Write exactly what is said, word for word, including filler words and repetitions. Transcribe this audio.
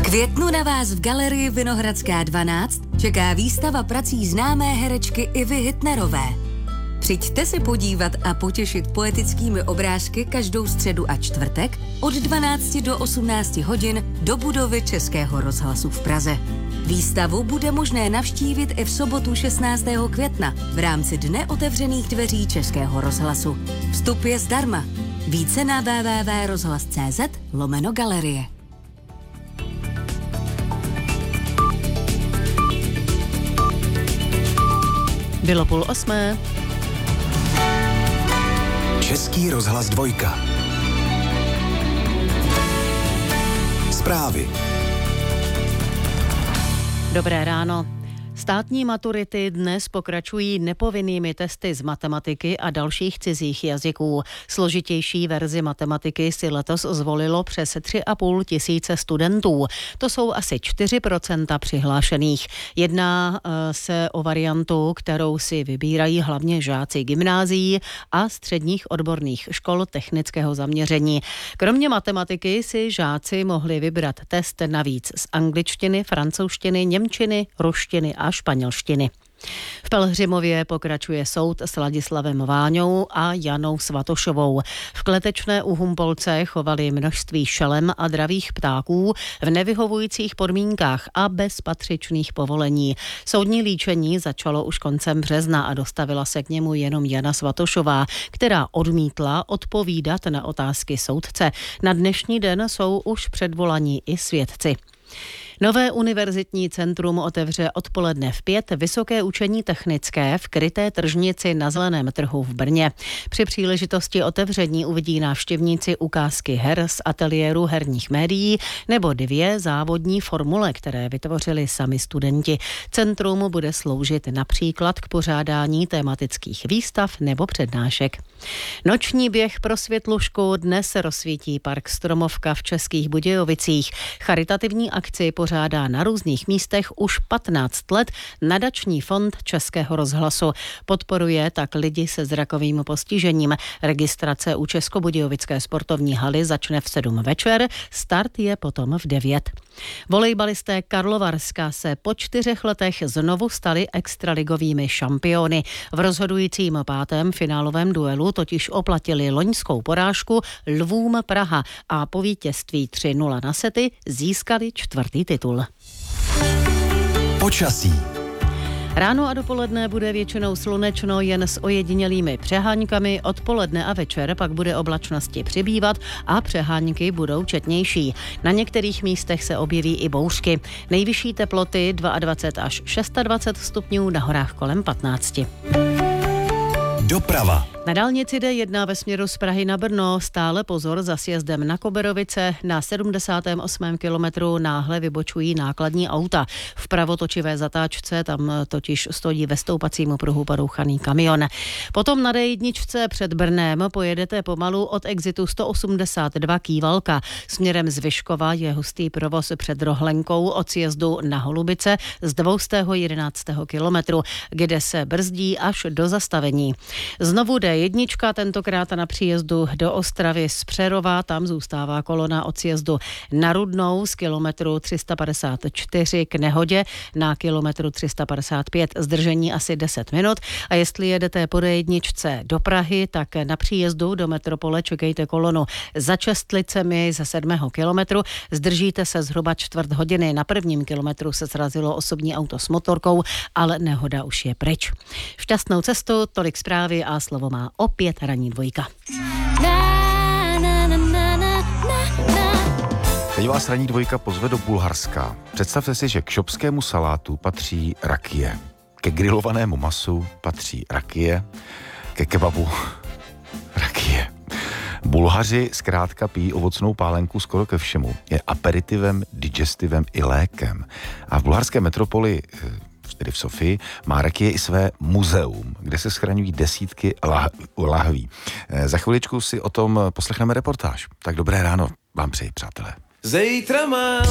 květnu na vás v galerii Vinohradská dvanáct čeká výstava prací známé herečky Ivy Hitnerové. Přijďte se podívat a potěšit poetickými obrázky každou středu a čtvrtek od dvanácti do osmnácti hodin do budovy Českého rozhlasu v Praze. Výstavu bude možné navštívit i v sobotu šestnáctého května v rámci Dne otevřených dveří Českého rozhlasu. Vstup je zdarma. Více na w w w tečka rozhlas tečka c z lomeno galerie. Bylo půl osmé. Český rozhlas dvojka. Zprávy. Dobré ráno. Státní maturity dnes pokračují nepovinnými testy z matematiky a dalších cizích jazyků. Složitější verzi matematiky si letos zvolilo přes tři a půl tisíce studentů. To jsou asi čtyři procenta přihlášených. Jedná se o variantu, kterou si vybírají hlavně žáci gymnázií a středních odborných škol technického zaměření. Kromě matematiky si žáci mohli vybrat test navíc z angličtiny, francouzštiny, němčiny, ruštiny a španělštiny. V Pelhřimově pokračuje soud s Ladislavem Váňou a Janou Svatošovou. V Kletečné u Humpolce chovali množství šelem a dravých ptáků v nevyhovujících podmínkách a bez patřičných povolení. Soudní líčení začalo už koncem března a dostavila se k němu jenom Jana Svatošová, která odmítla odpovídat na otázky soudce. Na dnešní den jsou už předvolaní i svědci. Nové univerzitní centrum otevře odpoledne v pět Vysoké učení technické v kryté tržnici na Zeleném trhu v Brně. Při příležitosti otevření uvidí návštěvníci ukázky her z ateliéru herních médií nebo dvě závodní formule, které vytvořili sami studenti. Centrum bude sloužit například k pořádání tematických výstav nebo přednášek. Noční běh pro Světlušku dnes rozsvítí park Stromovka v Českých Budějovicích. Charitativní akci pořádá na různých místech už patnáct let nadační fond Českého rozhlasu. Podporuje tak lidi se zrakovým postižením. Registrace u Českobudějovické sportovní haly začne v sedm večer, start je potom v devět. Volejbalisté Karlovarska se po čtyřech letech znovu stali extraligovými šampiony. V rozhodujícím pátém finálovém duelu totiž oplatili loňskou porážku Lvům Praha a po vítězství tři nula na sety získali čtvrtý titul. Počasí. Ráno a dopoledne bude většinou slunečno, jen s ojedinělými přeháňkami. Odpoledne a večer pak bude oblačnosti přibývat a přeháňky budou četnější. Na některých místech se objeví i bouřky. Nejvyšší teploty dvacet dva až dvacet šest stupňů, na horách kolem patnáct. Doprava. Na dálnici D jedna ve směru z Prahy na Brno stále pozor za sjezdem na Koberovice. Na sedmdesátém osmém kilometru náhle vybočují nákladní auta. V pravotočivé zatáčce tam totiž stojí ve stoupacím pruhu porouchaný kamion. Potom na D jedna před Brnem pojedete pomalu od exitu sto osmdesát dva Kývalka. Směrem z Vyškova je hustý provoz před Rohlenkou od sjezdu na Holubice z dvoustého jedenáctého kilometru, kde se brzdí až do zastavení. Znovu D jedna, tentokrát na příjezdu do Ostravy z Přerova, tam zůstává kolona od sjezdu na Rudnou z kilometru tři sta padesát čtyři k Nehodě na kilometru tři sta padesát pět, zdržení asi deset minut. A jestli jedete po D jedna do Prahy, tak na příjezdu do metropole čekejte kolonu za Čestlicemi ze sedmého kilometru, zdržíte se zhruba čtvrt hodiny. Na prvním kilometru se srazilo osobní auto s motorkou, ale nehoda už je pryč. Šťastnou cestu, tolik zprávy a slovo má opět ranní dvojka. Teď vás ranní dvojka pozve do Bulharska. Představte si, že k šopskému salátu patří rakie. Ke grilovanému masu patří rakie. Ke kebabu rakie. Bulhaři zkrátka pijí ovocnou pálenku skoro ke všemu. Je aperitivem, digestivem i lékem. A v bulharské metropoli, tedy v Sofii, má rakie i své muzeum, kde se schraňují desítky lah- lahví. Za chviličku si o tom poslechneme reportáž. Tak dobré ráno vám přeji, přátelé. Zítra má